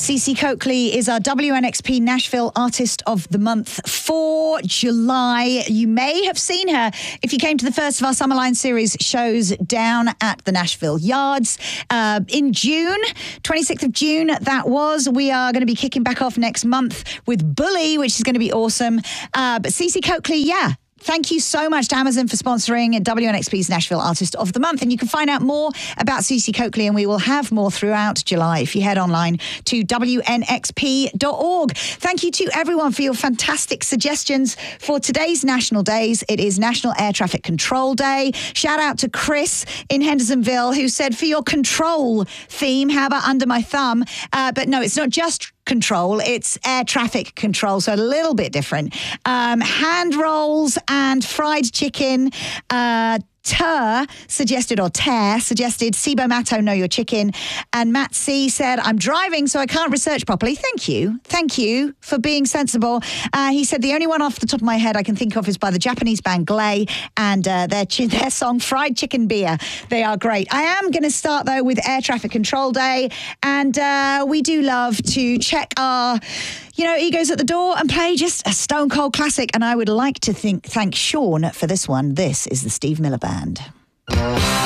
Cece Coakley is our WNXP Nashville Artist of the Month for July. You may have seen her if you came to the first of our Summerline Series shows down at the Nashville Yards in June, 26th of June, that was. We are going to be kicking back off next month with Bully, which is going to be awesome. But Cece Coakley, yeah. Thank you so much to Amazon for sponsoring WNXP's Nashville Artist of the Month. And you can find out more about Cece Coakley, and we will have more throughout July if you head online to WNXP.org. Thank you to everyone for your fantastic suggestions for today's National Days. It is National Air Traffic Control Day. Shout out to Chris in Hendersonville who said, for your control theme, how about Under My Thumb? But no, it's not just control, it's air traffic control, so a little bit different. Hand rolls and fried chicken. Tear suggested Sibo Matto, Know Your Chicken. And Matt C said, I'm driving, so I can't research properly. Thank you for being sensible. He said, the only one off the top of my head I can think of is by the Japanese band Glay and their song Fried Chicken Beer. They are great. I am going to start, though, with Air Traffic Control Day. And we do love to check our egos at the door and play just a stone cold classic. And I would like to thank Sean for this one. This is the Steve Miller Band.